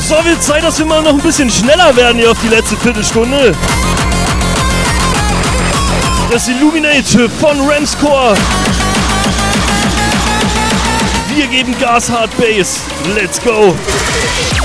So, wird Zeit, dass wir mal noch ein bisschen schneller werden hier auf die letzte Viertelstunde. Das Illuminate von Ramscore. Wir geben Gas, Hard Bass. Let's go.